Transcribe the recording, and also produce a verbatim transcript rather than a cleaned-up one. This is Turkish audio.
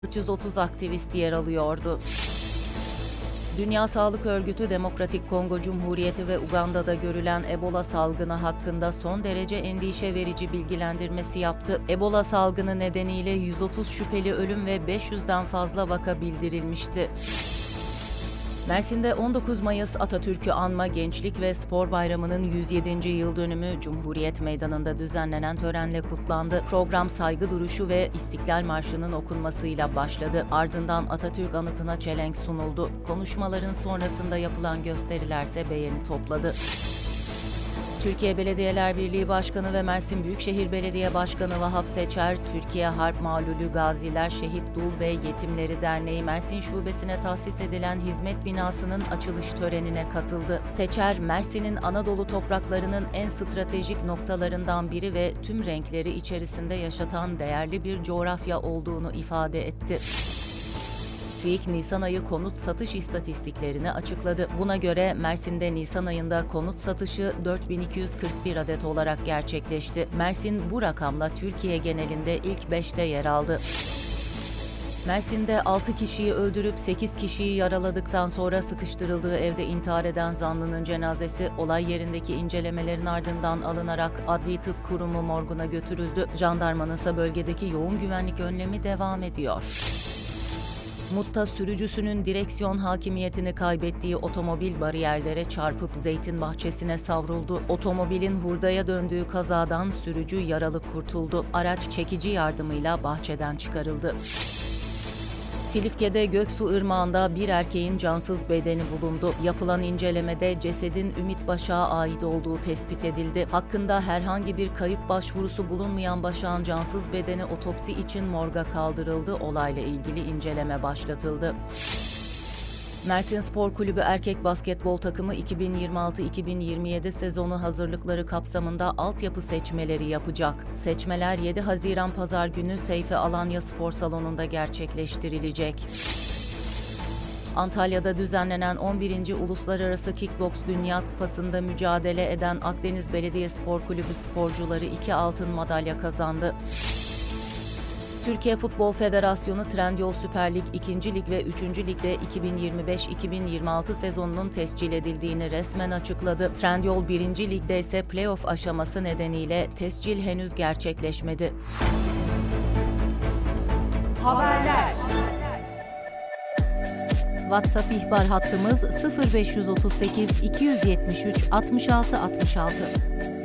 üç yüz otuz aktivist yer alıyordu. Dünya Sağlık Örgütü, Demokratik Kongo Cumhuriyeti ve Uganda'da görülen Ebola salgını hakkında son derece endişe verici bilgilendirmesi yaptı. Ebola salgını nedeniyle yüz otuz şüpheli ölüm ve beş yüzden fazla vaka bildirilmişti. Mersin'de on dokuz Mayıs Atatürk'ü anma Gençlik ve Spor Bayramı'nın yüz yedinci yıl dönümü Cumhuriyet Meydanı'nda düzenlenen törenle kutlandı. Program saygı duruşu ve İstiklal Marşı'nın okunmasıyla başladı. Ardından Atatürk anıtına çelenk sunuldu. Konuşmaların sonrasında yapılan gösterilerse beğeni topladı. Türkiye Belediyeler Birliği Başkanı ve Mersin Büyükşehir Belediye Başkanı Vahap Seçer, Türkiye Harp Mağlulü Gaziler Şehit Dul ve Yetimleri Derneği Mersin Şubesi'ne tahsis edilen hizmet binasının açılış törenine katıldı. Seçer, Mersin'in Anadolu topraklarının en stratejik noktalarından biri ve tüm renkleri içerisinde yaşatan değerli bir coğrafya olduğunu ifade etti. TÜİK, Nisan ayı konut satış istatistiklerini açıkladı. Buna göre Mersin'de Nisan ayında konut satışı dört bin iki yüz kırk bir adet olarak gerçekleşti. Mersin bu rakamla Türkiye genelinde ilk beşte yer aldı. Mersin'de altı kişiyi öldürüp sekiz kişiyi yaraladıktan sonra sıkıştırıldığı evde intihar eden zanlının cenazesi olay yerindeki incelemelerin ardından alınarak Adli Tıp Kurumu morguna götürüldü. Jandarmanın ise bölgedeki yoğun güvenlik önlemi devam ediyor. Mut'ta sürücüsünün direksiyon hakimiyetini kaybettiği otomobil bariyerlere çarpıp zeytin bahçesine savruldu. Otomobilin hurdaya döndüğü kazadan sürücü yaralı kurtuldu. Araç çekici yardımıyla bahçeden çıkarıldı. Silifke'de Göksu Irmağı'nda bir erkeğin cansız bedeni bulundu. Yapılan incelemede cesedin Ümit Başak'a ait olduğu tespit edildi. Hakkında herhangi bir kayıp başvurusu bulunmayan Başak'ın cansız bedeni otopsi için morga kaldırıldı. Olayla ilgili inceleme başlatıldı. Mersin Spor Kulübü erkek basketbol takımı iki bin yirmi altı iki bin yirmi yedi sezonu hazırlıkları kapsamında altyapı seçmeleri yapacak. Seçmeler yedi Haziran Pazar günü Seyfi Alanya Spor Salonu'nda gerçekleştirilecek. Antalya'da düzenlenen on birinci Uluslararası Kickboks Dünya Kupası'nda mücadele eden Akdeniz Belediyespor Kulübü sporcuları iki altın madalya kazandı. Türkiye Futbol Federasyonu Trendyol Süper Lig, ikinci Lig ve üçüncü Lig'de iki bin yirmi beş iki bin yirmi altı sezonunun tescil edildiğini resmen açıkladı. Trendyol birinci Lig'de ise playoff aşaması nedeniyle tescil henüz gerçekleşmedi. Haberler. WhatsApp ihbar hattımız sıfır beş otuz sekiz iki yüz yetmiş üç altmış altı altmış altı.